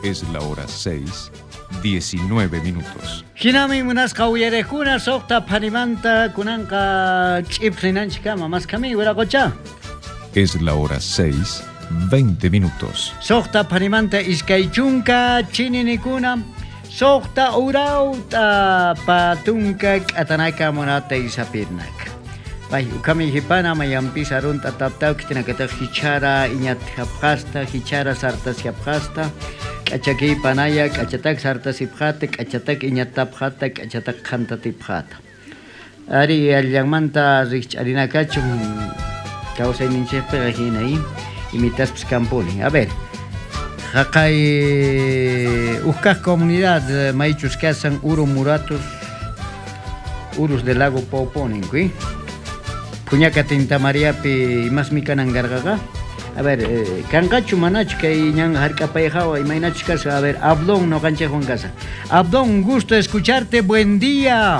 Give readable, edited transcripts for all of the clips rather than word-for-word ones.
Es la hora 6:19 minutos. Hinami munasqa uyarekuna soqta phanimanta kunanqa ch'iprinanchika mamaskami wiraqucha. Es la hora 6:20 minutos. Soqta phanimanta iskay chunka chininikuna soqta urauta patunka k'atanayka munata isapirnaka. Pay ukami hipana mayampi sarunta taptaw kitinakata hichara iñat hapqasta hichara sartas hapqasta k'achaki panaya k'achatak sartas hipqata k'achatak iñat tapqata k'achatak qhanta tipqata ari allanmanta riqch'arinakachun kawsayninchikpiqa hinay imitaspis kampuni. A ver, haqay uskaq comunidad maychus kasan uru muratos urus del lago Pauponinkuy Puñaca Tinta Mariapi más mi canangargaga. A ver, cangachu manach que ñan harcapayjawa y mainach casa. A ver, Abdón no canche Juan Casa. Abdón, un gusto escucharte, buen día.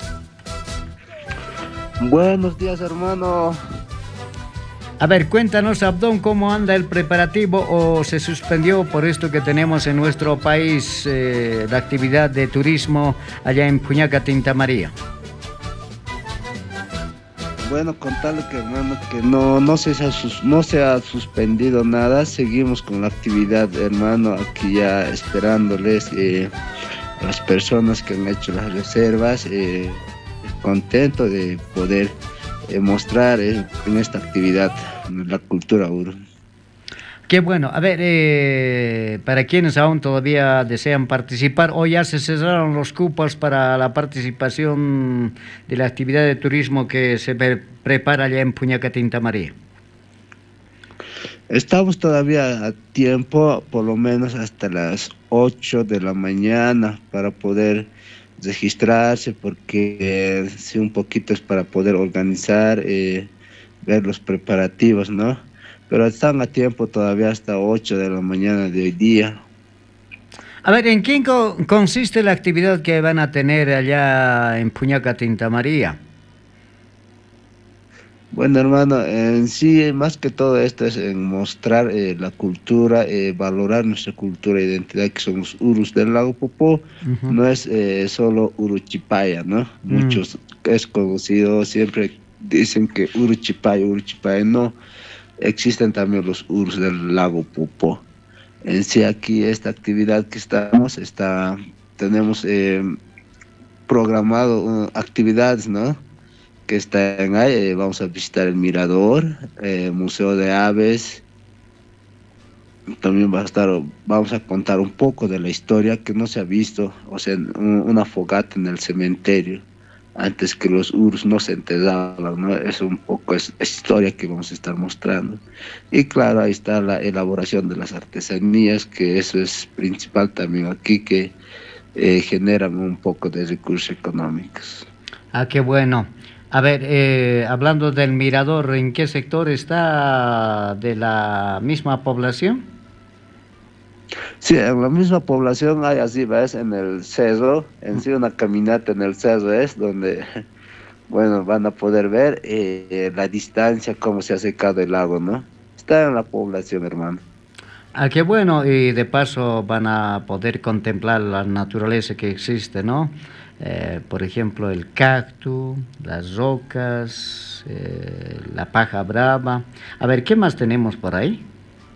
Buenos días, hermano. A ver, cuéntanos, Abdón, cómo anda el preparativo o se suspendió por esto que tenemos en nuestro país, la actividad de turismo allá en Puñaca Tinta María. Bueno, contarle que hermano que no se ha suspendido nada, seguimos con la actividad, hermano, aquí ya esperándoles a las personas que han hecho las reservas, contento de poder mostrar en esta actividad la cultura uru. Qué bueno. A ver, para quienes aún todavía desean participar, hoy ya se cerraron los cupos para la participación de la actividad de turismo que se prepara allá en Puñaca Tinta María. Estamos todavía a tiempo, por lo menos hasta las 8 de la mañana, para poder registrarse, porque sí, un poquito es para poder organizar, ver los preparativos, ¿no? Pero están a tiempo todavía hasta 8 de la mañana de hoy día. A ver, ¿en qué consiste la actividad que van a tener allá en Puñaca Tinta María? Bueno, hermano, en sí, más que todo esto es en mostrar la cultura, valorar nuestra cultura e identidad, que somos urus del lago Popó. No es solo Uruchipaya, ¿no? Muchos es conocido, siempre dicen que Uruchipaya, no. Existen también los urus del lago Popó. En sí, aquí esta actividad que tenemos programado actividades, ¿no? Que están ahí. Vamos a visitar el mirador, Museo de Aves. También vamos a contar un poco de la historia que no se ha visto, o sea, una fogata en el cementerio. Antes que los urus no se enterraban, ¿no? Es un poco es historia que vamos a estar mostrando. Y claro, ahí está la elaboración de las artesanías, que eso es principal también aquí, que generan un poco de recursos económicos. Ah, qué bueno. A ver, hablando del mirador, ¿en qué sector está de la misma población? Sí, en la misma población hay, así ves, en el cerro, en sí una caminata en el cerro es donde, bueno, van a poder ver la distancia, cómo se ha secado el lago, ¿no? Está en la población, hermano. Ah, qué bueno, y de paso van a poder contemplar la naturaleza que existe, ¿no? Por ejemplo, el cactus, las rocas, la paja brava. A ver, ¿qué más tenemos por ahí?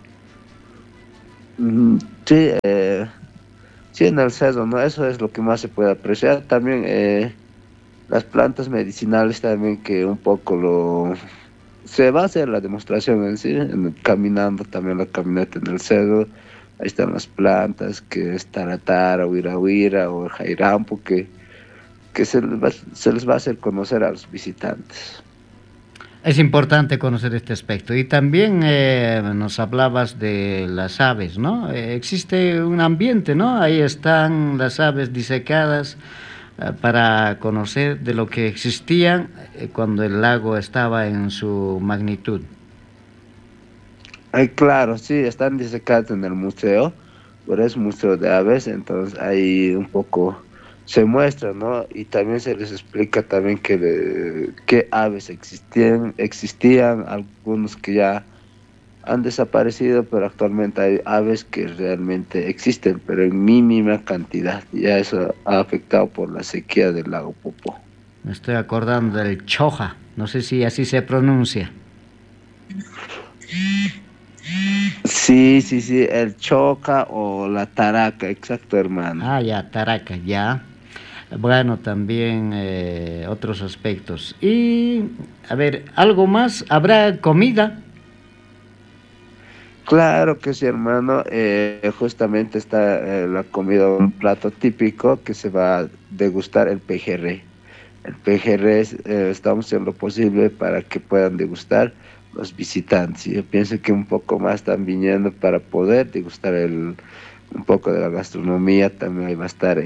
Sí, sí, en el cerro, ¿no? Eso es lo que más se puede apreciar. También las plantas medicinales también, que un poco se va a hacer la demostración en sí, caminando también la caminata en el cerro. Ahí están las plantas, que es taratara, huirahuira o jairampo, que se les va a hacer conocer a los visitantes. Es importante conocer este aspecto. Y también nos hablabas de las aves, ¿no? Existe un ambiente, ¿no? Ahí están las aves disecadas para conocer de lo que existían cuando el lago estaba en su magnitud. Claro, sí, están disecadas en el museo, pero es museo de aves, entonces ahí un poco se muestra, ¿no? Y también se les explica también qué aves existían, algunos que ya han desaparecido, pero actualmente hay aves que realmente existen, pero en mínima cantidad. Ya eso ha afectado por la sequía del lago Popo. Me estoy acordando del choja, no sé si así se pronuncia. Sí, sí, sí, el choca o la taraca, exacto, hermano. Ah, ya, Taraca, ya. Bueno, también otros aspectos. Y, a ver, ¿algo más? ¿Habrá comida? Claro que sí, hermano. Justamente está la comida, un plato típico que se va a degustar el pejerrey. El pejerrey estamos haciendo lo posible para que puedan degustar los visitantes. Y yo pienso que un poco más están viniendo para poder degustar un poco de la gastronomía. También ahí va a estar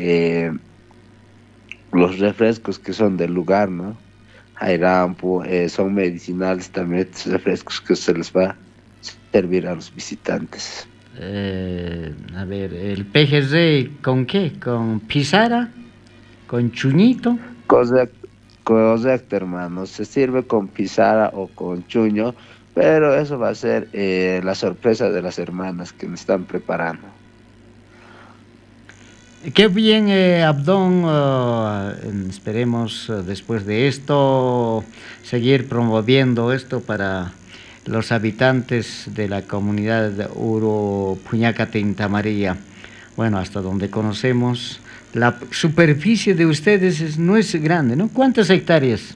los refrescos que son del lugar, ¿no? Jairampo, son medicinales también estos refrescos que se les va a servir a los visitantes. A ver, ¿el PGZ con qué? ¿Con pizarra? ¿Con chuñito? Correcto, correcto, hermano. Se sirve con pizarra o con chuño, pero eso va a ser la sorpresa de las hermanas que me están preparando. Qué bien, Abdón. Esperemos después de esto seguir promoviendo esto para los habitantes de la comunidad de Uro Puñaca Tinta María. Bueno, hasta donde conocemos, la superficie de ustedes no es grande, ¿no? ¿Cuántas hectáreas?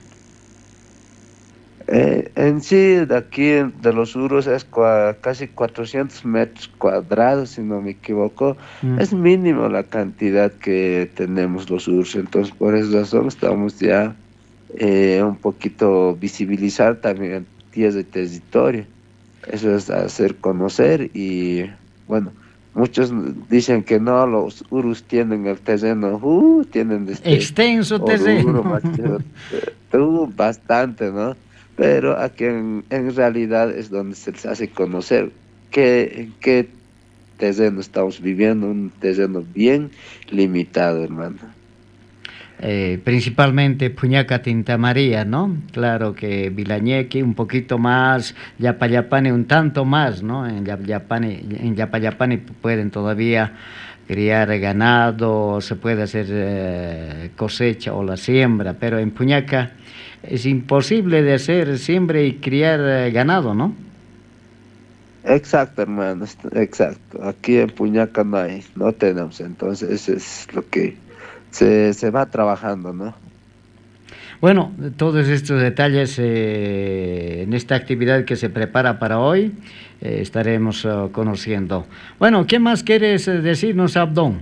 En sí, de aquí de los Uros es casi 400 metros cuadrados, si no me equivoco. Mm. Es mínimo la cantidad que tenemos los Uros, entonces por esa razón estamos ya un poquito visibilizar también días de territorio. Eso es hacer conocer y bueno, muchos dicen que no, los Urus tienen el terreno, tienen Extenso Oruro, terreno. Machito, bastante, ¿no? Pero aquí en realidad es donde se les hace conocer en qué terreno estamos viviendo, un terreno bien limitado, hermano. Principalmente Puñaca Tinta María, ¿no? Claro que Vilañeque un poquito más, Yapayapane un tanto más, ¿no? En Yapayapane pueden todavía criar ganado, se puede hacer cosecha o la siembra, pero en Puñaca es imposible de hacer siembra y criar ganado, ¿no? Exacto, hermano, exacto. Aquí en Puñaca no tenemos, entonces eso es lo que se va trabajando, ¿no? Bueno, todos estos detalles en esta actividad que se prepara para hoy estaremos conociendo. Bueno, ¿qué más quieres decirnos, Abdón?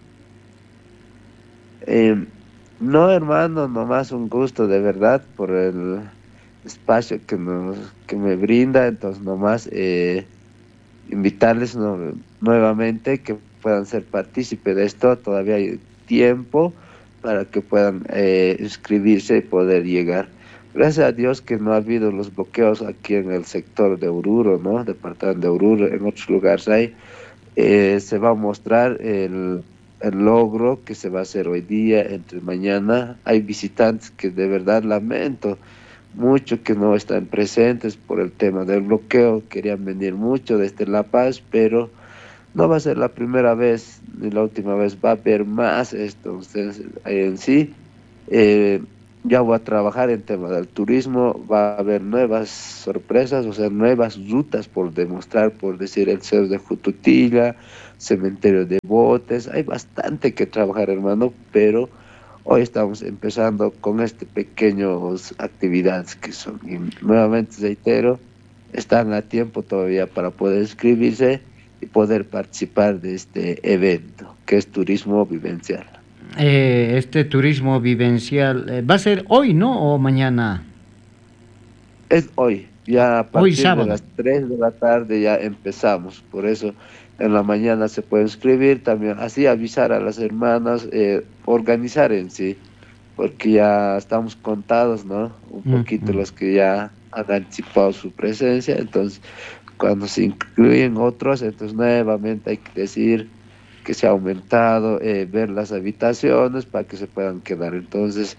Eh, no, hermano, nomás un gusto de verdad por el espacio que me brinda, entonces nomás invitarles nuevamente que puedan ser partícipes de esto, todavía hay tiempo para que puedan inscribirse y poder llegar. Gracias a Dios que no ha habido los bloqueos aquí en el sector de Oruro, ¿no? Departamento de Oruro, en otros lugares hay. Se va a mostrar el logro que se va a hacer hoy día, entre mañana. Hay visitantes que de verdad lamento mucho que no están presentes por el tema del bloqueo. Querían venir mucho desde La Paz, pero no va a ser la primera vez ni la última vez, va a haber más esto. Ustedes en sí, eh, ya voy a trabajar en tema del turismo, va a haber nuevas sorpresas, o sea, nuevas rutas por demostrar, por decir el Cerro de Jututilla, Cementerio de Botes, hay bastante que trabajar, hermano, pero hoy estamos empezando con este pequeños actividades que son, y nuevamente reitero, están a tiempo todavía para poder inscribirse y poder participar de este evento, que es turismo vivencial. Este turismo vivencial va a ser hoy, ¿no? ¿O mañana? Es hoy, ya a Hoy partir de sábado. las 3 de la tarde ya empezamos, por eso en la mañana se puede inscribir, también así avisar a las hermanas, organizar en sí, porque ya estamos contados, ¿no? Un poquito Mm. los que ya han anticipado su presencia, entonces cuando se incluyen otros, entonces nuevamente hay que decir que se ha aumentado, ver las habitaciones para que se puedan quedar. Entonces,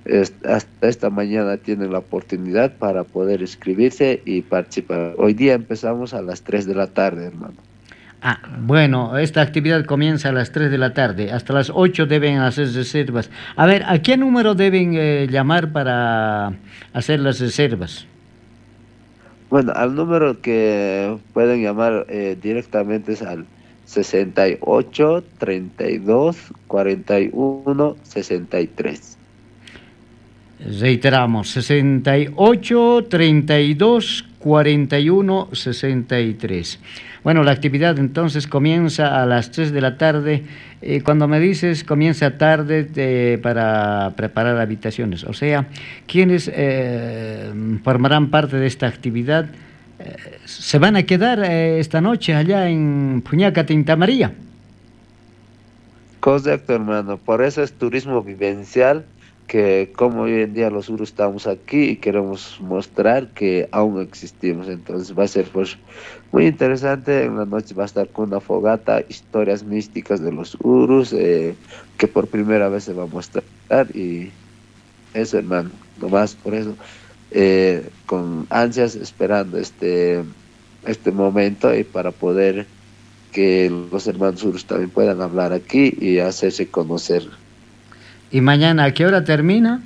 Hasta esta mañana tienen la oportunidad para poder inscribirse y participar. Hoy día empezamos a las 3 de la tarde, hermano. Ah, bueno, esta actividad comienza a las 3 de la tarde. Hasta las 8 deben hacer reservas. A ver, ¿a qué número deben llamar para hacer las reservas? Bueno, al número que pueden llamar directamente es al 68 32 41 63. Reiteramos, 68 32 41 63. Bueno, la actividad entonces comienza a las 3 de la tarde. Cuando me dices comienza tarde para preparar habitaciones, o sea, ¿quiénes formarán parte de esta actividad? ¿Se van a quedar esta noche allá en Puñaca, Tinta María? Correcto, hermano. Por eso es turismo vivencial, que como hoy en día los urus estamos aquí y queremos mostrar que aún existimos. Entonces va a ser pues muy interesante. En la noche va a estar con una fogata, historias místicas de los urus, que por primera vez se va a mostrar. Y eso, hermano, nomás por eso, con ansias esperando este momento y para poder que los hermanos urus también puedan hablar aquí y hacerse conocer. ¿Y mañana a qué hora termina?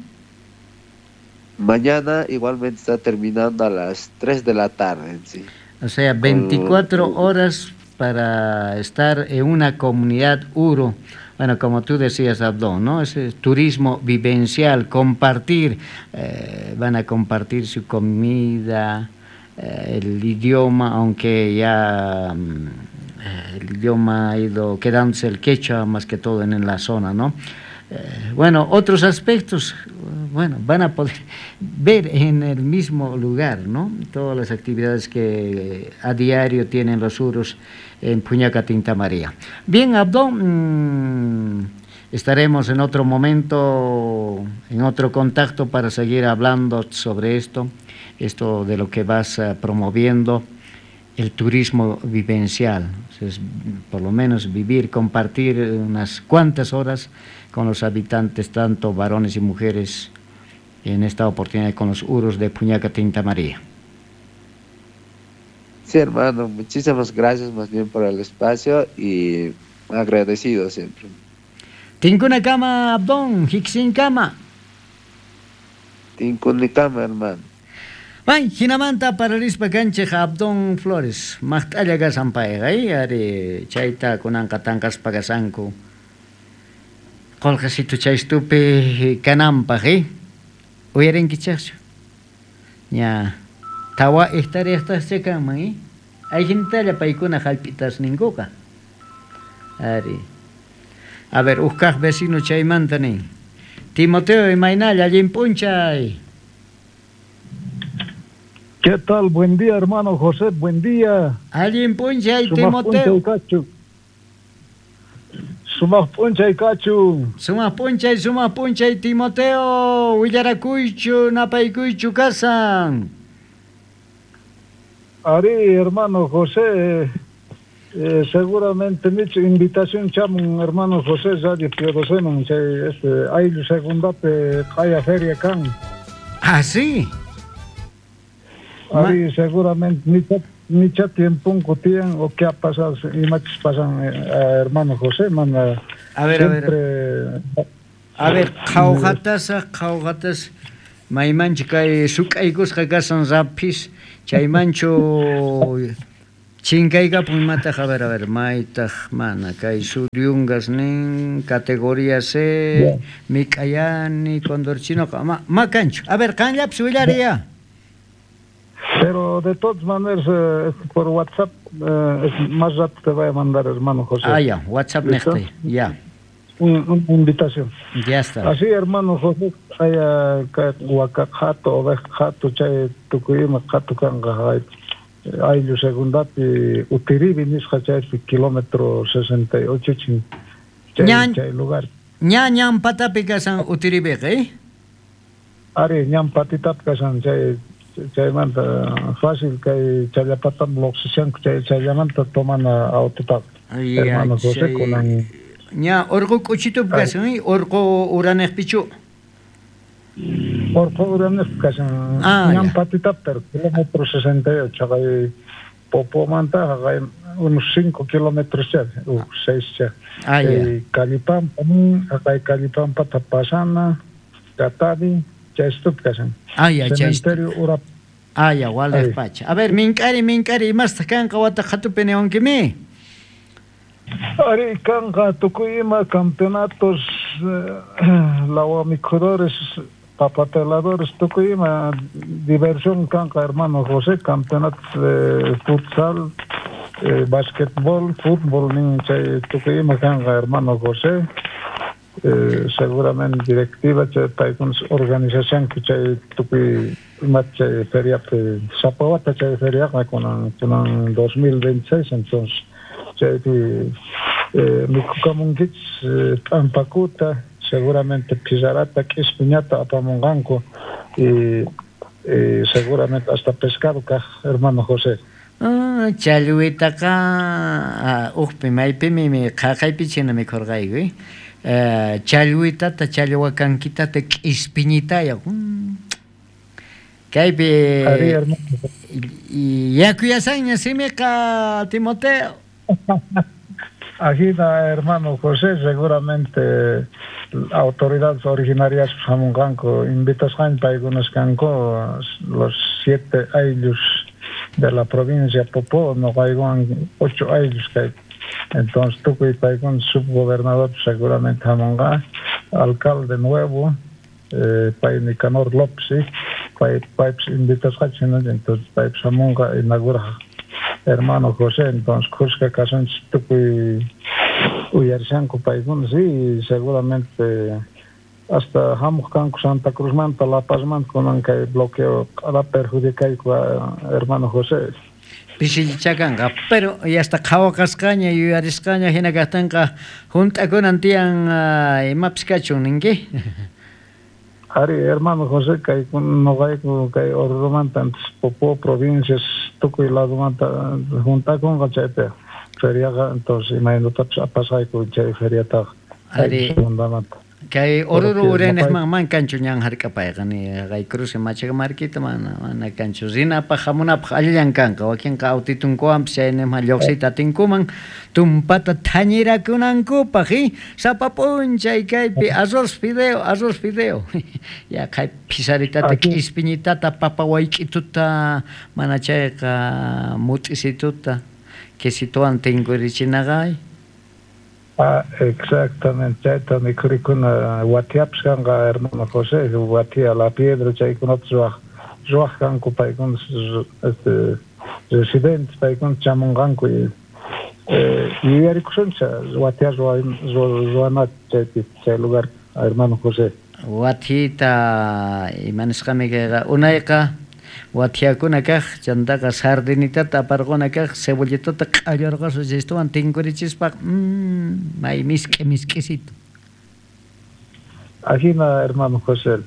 Mañana igualmente está terminando a las 3 de la tarde en sí. O sea, 24 horas para estar en una comunidad uro. Bueno, como tú decías, Abdón, ¿no? Es turismo vivencial, compartir. Van a compartir su comida, el idioma, aunque ya el idioma ha ido quedándose el quechua más que todo en la zona, ¿no? Bueno, otros aspectos, bueno, van a poder ver en el mismo lugar, ¿no? Todas las actividades que a diario tienen los uros en Puñaca, Tinta María. Bien, Abdón, estaremos en otro momento, en otro contacto para seguir hablando sobre esto de lo que vas promoviendo, el turismo vivencial. Es, por lo menos vivir, compartir unas cuantas horas con los habitantes, tanto varones y mujeres, en esta oportunidad con los uros de Puñaca, Tinta María. Sí, hermano, muchísimas gracias más bien por el espacio y agradecido siempre. Tinkuna kama, Abdón, Hixin kama. Tinkuni kama, hermano. Ay, hinamanta para rispa canche Abdón Flores. Machtalla gasampay, ari chaita kunanka tankas pagasanku. Kolkasitu chaystupi kanampa, uyarin kichacho. Ya, tawa estas chekama, Hay hintalla paikuna jalpitas ninguka. Ari. A ver, uskaj vecino chaymanta ni. Timoteo y Mainalla, Limpunchay. ¿Qué tal? Buen día, hermano José, buen día. Alguien puncha y Timoteo. Sumas puncha y cachu. Sumas puncha y Timoteo. Huillaracuichu, Napaikuichu, Casan. Ari, hermano José, seguramente mi invitación chamo, hermano José, Radio Piodoseman, hay segundate, hay feria can. Ah, sí. Ahí seguramente ni tiempo tienen o qué ha pasado y más pasan hermano José, man. A ver, kaugatas, maimanchi kai sukaigus kagasan rapis, chaimancho chinkaiga pumata, a ver, maita mana kai suriungas nin categoría C, mikayani condorchino, macancho. A ver, canla psuilaria. Pero de todas maneras, por WhatsApp, más rato te voy a mandar, hermano José. Ah, ya, WhatsApp neste, ya. Una invitación. Ya está. Así, hermano José, hay jato, ovejato, chay, tucuyima, jato, canga, hay lo segundati, utiribi, nisja, chay, kilómetro 68, chay lugar. Ñan patapicasan utiribi, Ari, ñan patitapcasan, chay manta fácil que chayapatam loxisan chayamanta toman autotap hermano José con ña orgo cochito pgasan orgo uraneq pichu Por favor, en un patita per kilómetro 68, hay popo manta, hay unos 5 kilómetros ya, 6 ya. Calipampa, hay Calipampa, Tapasana, Gatadi, ya estup casan. Cementerio Urap. Ya, vale, pacha. A ver, minkari, más tacan kawata khatu peneon kimi. Ari kanga tukuyima campeonatos lawamicudores, papateladores tukuyima diversión kanga hermano José, campeonatos de futsal, basquetbol, fútbol nincha tukuyima kanga hermano José. Seguramente directiva chay paikun organización que chay tukuy chay feria Zapawata chay feria con 2026 entonces chay mikukamungits Ampacuta seguramente Pizarata Quispiñata Apamonganco y seguramente hasta pescado hermano José. Chaluita ka ujpimaipi mi qaqaypichina mikhurqayku. Chaluita ta chaluwacankita te ispiñita ya. Kaypi yakuyasaña simika Timoteo. Agida hermano José, seguramente autoridades originarias Samunganco invitas a algunos canco los 7 años de la provincia Popó, no hay 8 años que entonces tú que paikon subgobernador seguramente Jamanga, alcalde nuevo, Pai Nicanor Lopsi, Pai invitas a entonces Pai Samunga inaugura hermano José, entonces Cusca Casan tú que Uyarsanco paikon sí, seguramente hasta Jamucanco Santa Cruz Manta La Paz Manta con que bloqueo a la perjudica hermano José. Pisilichakanga, pero ya está Kawakascaña y Ariscaña, Hinagatanka, junta con Antian Mapskachuningui. Ari, hermano José, que no hay que orromantantes, Popó, provincias, Tuco y la Dumanta, junta con Gachete, Feria, entonces, imagínate a pasar con Feriata. Ari, kay oruro urenes man kanchu nyang harka paegani kay cruce macha markita man kanchu zina pa hamuna pa alyan kanka wakin ka autitun ko am sene ma yoxita tinkuman tumpata thañira kunanku paji sapapuncha kay pi azos video ya kay pisarita te kispinita ta papawaikituta manacha ka mutisituta que situan tingurichinagai. Exactamente, esto mi currículum Watiapsanga hermano José, Watia la piedra, chay con otros Joajanco paikon residentes paikon Chamonganco y Yarikusuncha, Watia Joana, chay lugar, hermano José. Watita y manescamega unaika Watiakunaka, Chandaka Sardinita, Tapargonaka, Cebollitota, Ayorgas, Gestuan, Tincurichispa, my misquisito. Aquí, hermano José.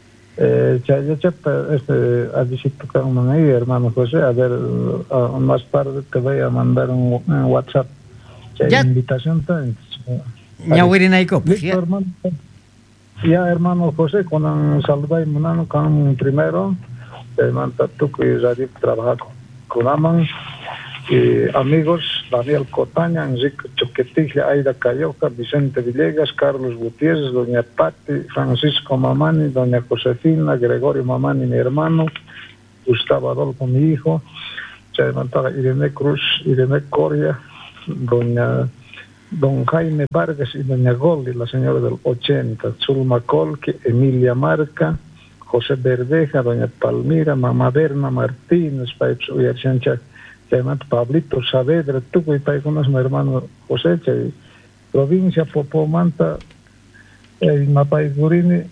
A visito con mi hermano José, a ver, más tarde te voy a mandar un WhatsApp. Invitación. Ya voy a ir ya, hermano José, con un saludo y munano con primero. Manta tú que ya trabajar con Aman y amigos Daniel Cotaña, Enrique Choquetilla, Aida Cayoca, Vicente Villegas, Carlos Gutiérrez, doña Patti, Francisco Mamani, doña Josefina, Gregorio Mamani, mi hermano, Gustavo Adolfo, mi hijo, se levantaba Irene Cruz, Irene Coria, don Jaime Vargas y doña Goldi, la señora del 80, Zulma Colque, Emilia Marca, José Verdeja, doña Palmira, mamá Berna Martínez, Paips Uyarchancha, Pablito Saavedra, Tuco y Paiconas, mi hermano José, provincia Popomanta, Mapaigurini,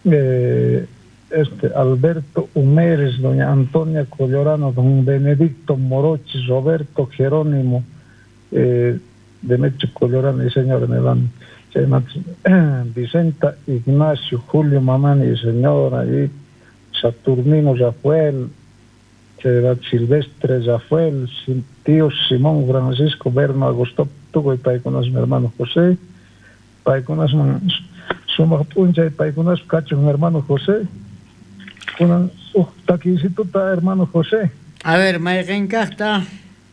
Alberto Humeres, doña Antonia Collorano, don Benedicto Morochis, Roberto Jerónimo, Demetrio Collorano y señor Melán. Vicenta Ignacio Julio Mamani y señora y Saturnino Rafael Silvestre Rafael tío Simón Francisco Berno Augusto Tugo y Paiconas mi hermano José Paiconas sumaq p'unchay paykunas kachun hermano José. Kunan taquisituta hermano José. A ver, mayqinkaqta.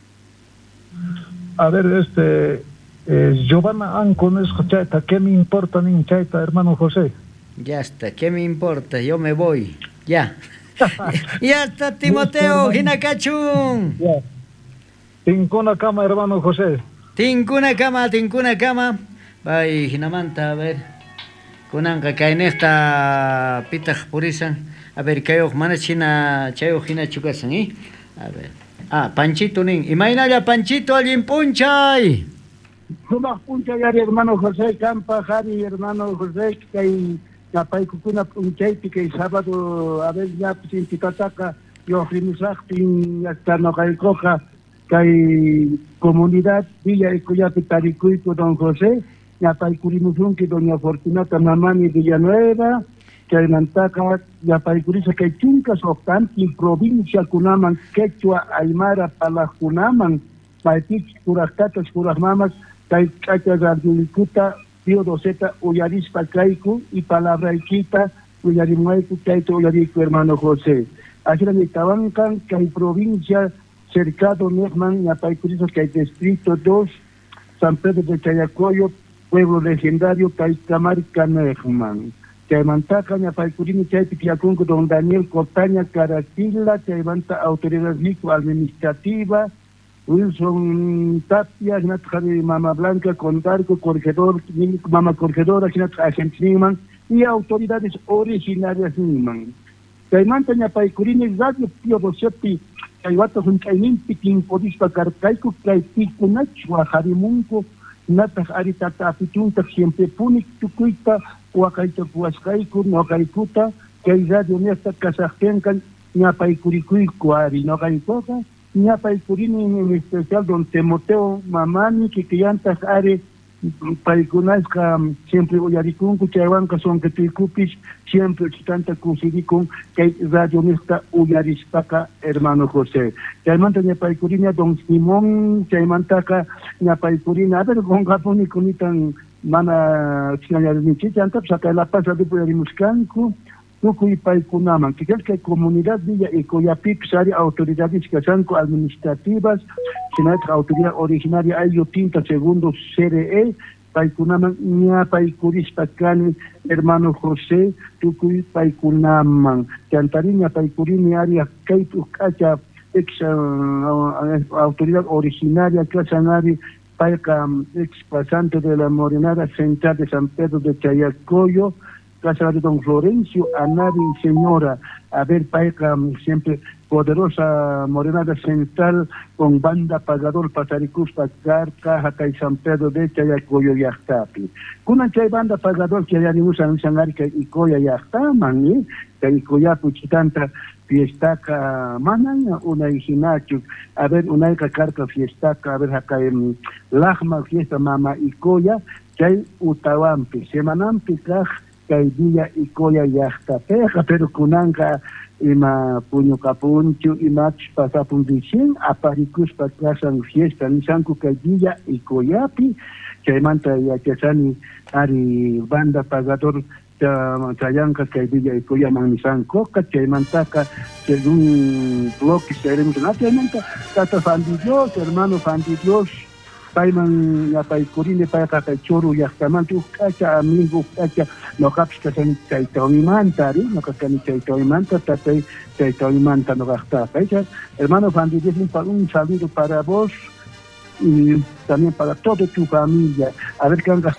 A ver, Giovanna Ancones, chayta, ¿qué me importa nin chayta, hermano José? Ya está, ¿qué me importa? Yo me voy. Ya. Ya está, Timoteo, Hinakachun. Ya. Tincuna cama, hermano José. Tincuna cama. Vai, Hinamanta, a ver. Kunanka kainesta pitaq purisan. A ver, kayoq mana china chayoq hina chukasan, ¿eh? A ver. Panchito nin. Imaynalla Panchito allin punchay. Sumaq punchay ari hermano José Campa, Jari hermano José kay napaykukuna punchaypi kay sábado a ver ya pintitataka yo rimusaqpin hasta noqaykuqa kay comunidad Villa Ikuyapi tarikuyku don José napaykurimusunki doña Fortunata Mamani Villanueva chaymantaka yapaykurisa kay chunka soqtanpi provincia kunaman Quechua Aymara palaqkunaman paypich kuraqtatas kuraqmamas kay k'acha radioykuta Pío Doceta uyarispa kayku y palabraykita uyarimayku kayta uyariyku hermano José. Asirami tawankan kay provincia cercado Nejman yapaykurisa kay distrito 2 San Pedro de Chayacoyo pueblo legendario kay Camarca Nejman. Chaymantaka yapaykurini chaypi tiyakunku don Daniel Cortaña Caractila chaymanta autoridad administrativa Wilson Tapia, Mama Blanca Condarco, corregedor, Mama Corregedora, Argentina, y autoridades originarias Niman. Caimanta Ñapaycurini, Radio Pío Docepi, Caivata Juncainimpi, Timpodispa Carcaico, Caipicunachua, Jarimunco, Nata Aritata Pichunta, siempre Punik, Tucuita, Huacaita Huascaico, Nocaikuta, Cai Radio Nesta Casajencan, Ñapaycuricuico, Ari, Nocaitoca, Ñapaycurini en especial don Timoteo Mamani que yantas are paykunasqa siempre uyaricunku chaywanqa son que tuykupis siempre chitanta kusirikun kay radio nesta uyarispaqa hermano José chaymanta ñapaykurini don Simón chaymantaka ñapaykurini a ver gonqapuni kunitan mana chinañarinichi chanta saca la pasa de uyarimuskanku Tukuy paykunaman, que comunidad Villa Ikuyapi, área autoridades que son administrativas, sino autoridad originaria Ayo Tinta segundo CRE, paykunaman ña paykurispa kani hermano José, tukuy paykunaman, Chantariña paykurini área kaytu kacha ex autoridad originaria Casanari, payka ex pasante de la Morenada Central de San Pedro de Chayacoyo, Casa de don Florencio, Anari y señora, a ver, paeca siempre poderosa Morenada Central con banda pagador Pataricus, Pacar, Caja, y San Pedro de Chayacoyo y Axtapi. Kuna chay banda pagador que ya ni usan Sanarica y Coya y Axtaman, que Coyapu chitanta fiestaca manana, una hijinachu, a ver, una carta fiestaca, a ver, acá en Lajma, fiesta mama y Coya, chay Utawampi, semanampi, Caj, kay Villa Ikuya llaqtapiqa, pero kunanqa ima puñukapunchu imach pasapun dichin aparikuspa kasan fiesta nisanku kay Villa Ikuyapi chaymanta yachasani ari banda pagador chayanqa kay Villa Ikuyaman nisankuqa chaymantaka según bloque seremos chaymanta tata Fandidios, hermano Fandidios payman yapaykurini payqa kay Churu llaqtamanti ukacha amigo ukacha noqapis kasani chaytawimanta ari noqakani chaytawimanta tatay chaytawimanta noqaqtaqa hermano Fandidios un saludo para vos y también para toda tu familia a ver kanqa